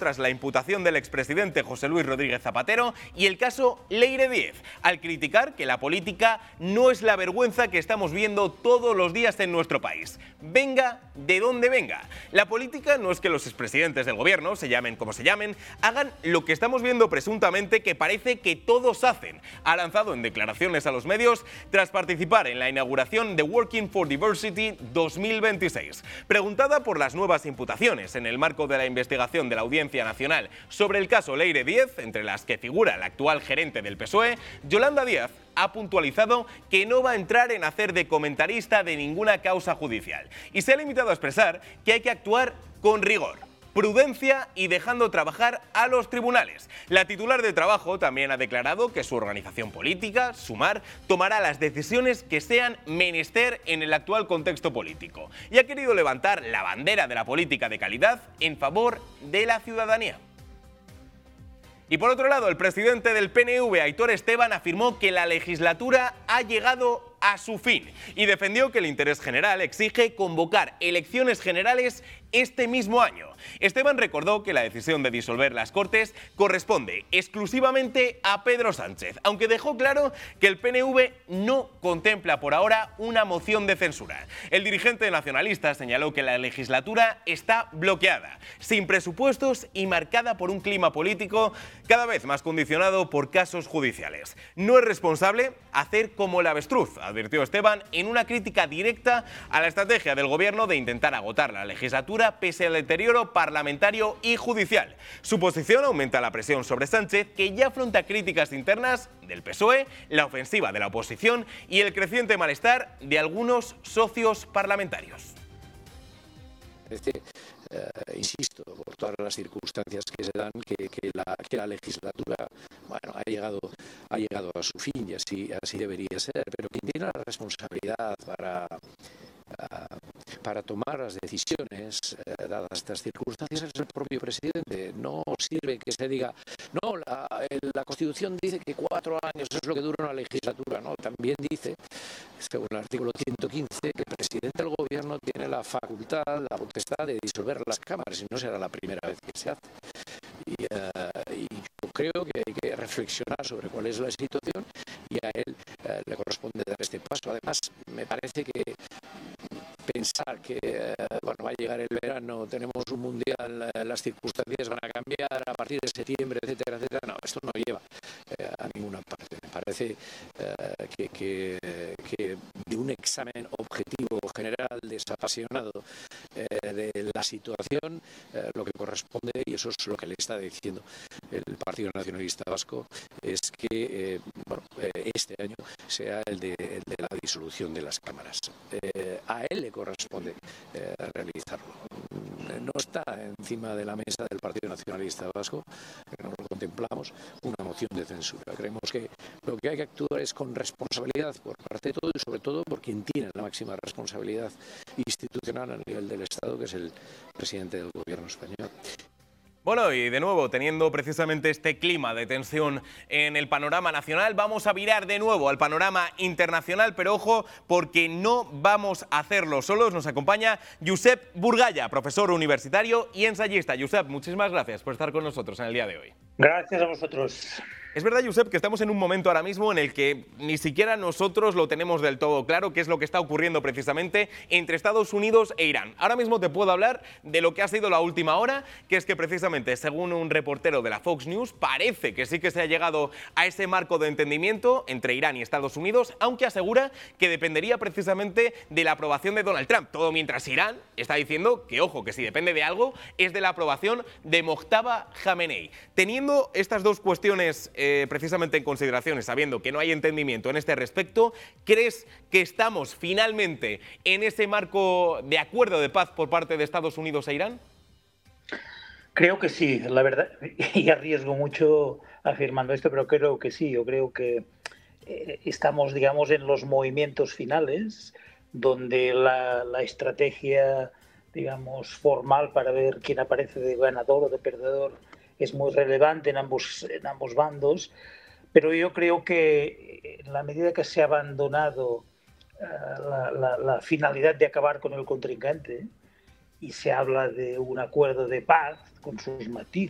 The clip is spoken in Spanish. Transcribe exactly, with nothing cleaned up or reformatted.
tras la imputación del expresidente José Luis Rodríguez Zapatero y el caso Leire Díez, al criticar que la política no es la vergüenza que estamos viendo todos los días en nuestro país. Venga de donde venga. La política no es que los expresidentes del gobierno, se llamen como se llamen, hagan lo que estamos viendo presuntamente que parece que todos hacen. Ha lanzado en declaraciones a los medios tras participar en la inauguración de Working for Diversity dos mil veintiséis. Preguntada por las nuevas imputaciones en el marco de la investigación de la Audiencia Nacional sobre el caso Leire Díez, entre las que figura la actual gerente del P S O E, Yolanda Díaz ha puntualizado que no va a entrar en hacer de comentarista de ninguna causa judicial y se ha limitado a expresar que hay que actuar con rigor, prudencia y dejando trabajar a los tribunales. La titular de Trabajo también ha declarado que su organización política, Sumar, tomará las decisiones que sean menester en el actual contexto político y ha querido levantar la bandera de la política de calidad en favor de la ciudadanía. Y por otro lado, el presidente del P N V, Aitor Esteban, afirmó que la legislatura ha llegado a su fin y defendió que el interés general exige convocar elecciones generales este mismo año. Esteban recordó que la decisión de disolver las Cortes corresponde exclusivamente a Pedro Sánchez, aunque dejó claro que el P N V no contempla por ahora una moción de censura. El dirigente nacionalista señaló que la legislatura está bloqueada, sin presupuestos y marcada por un clima político cada vez más condicionado por casos judiciales. No es responsable hacer como el avestruz, advirtió Esteban en una crítica directa a la estrategia del gobierno de intentar agotar la legislatura pese al deterioro parlamentario y judicial. Su posición aumenta la presión sobre Sánchez, que ya afronta críticas internas del P S O E, la ofensiva de la oposición y el creciente malestar de algunos socios parlamentarios. Es decir, eh, insisto, por todas las circunstancias que se dan, que, que, la, que la legislatura bueno, ha, llegado, ha llegado a su fin y así, así debería ser, pero quien tiene la responsabilidad para... para tomar las decisiones eh, dadas estas circunstancias es el propio presidente. No sirve que se diga, no, la, la Constitución dice que cuatro años es lo que dura una legislatura, no, también dice, según el artículo ciento quince, que el presidente del gobierno tiene la facultad, la potestad de disolver las cámaras y no será la primera vez que se hace. Y, uh, y yo creo que hay que reflexionar sobre cuál es la situación y a él uh, le corresponde dar este paso. Además, me parece que pensar que eh, bueno, va a llegar el verano, tenemos un mundial, eh, las circunstancias van a cambiar a partir de septiembre, etcétera, etcétera. No, esto no lleva eh, a ninguna parte. Me parece eh, que, que, que de un examen objetivo, general, desapasionado eh, de la situación, eh, lo que corresponde, y eso es lo que le está diciendo el Partido Nacionalista Vasco, es que eh, bueno, eh, este año sea el de, el de la disolución de las cámaras. Eh, a él le corresponde eh, realizarlo. No está encima de la mesa del Partido Nacionalista Vasco, no lo contemplamos, una moción de censura. Creemos que lo que hay que actuar es con responsabilidad por parte de todos y sobre todo por quien tiene la máxima responsabilidad institucional a nivel del Estado, que es el presidente del gobierno español. Bueno, y de nuevo, teniendo precisamente este clima de tensión en el panorama nacional, vamos a virar de nuevo al panorama internacional, pero ojo, porque no vamos a hacerlo solos. Nos acompaña Josep Burgaya, profesor universitario y ensayista. Josep, muchísimas gracias por estar con nosotros en el día de hoy. Gracias a vosotros. Es verdad, Josep, que estamos en un momento ahora mismo en el que ni siquiera nosotros lo tenemos del todo claro qué es lo que está ocurriendo precisamente entre Estados Unidos e Irán. Ahora mismo te puedo hablar de lo que ha sido la última hora, que es que precisamente, según un reportero de la Fox News, parece que sí que se ha llegado a ese marco de entendimiento entre Irán y Estados Unidos, aunque asegura que dependería precisamente de la aprobación de Donald Trump. Todo mientras Irán está diciendo que, ojo, que si depende de algo, es de la aprobación de Mojtaba Khamenei. Teniendo estas dos cuestiones Eh, precisamente en consideración y sabiendo que no hay entendimiento en este respecto, ¿crees que estamos finalmente en ese marco de acuerdo de paz por parte de Estados Unidos e Irán? Creo que sí, la verdad, y arriesgo mucho afirmando esto, pero creo que sí. Yo creo que eh, estamos, digamos, en los movimientos finales, donde la, la estrategia, digamos, formal para ver quién aparece de ganador o de perdedor es muy relevante en ambos, en ambos bandos, pero yo creo que en la medida que se ha abandonado uh, la, la, la finalidad de acabar con el contrincante y se habla de un acuerdo de paz con sus matices,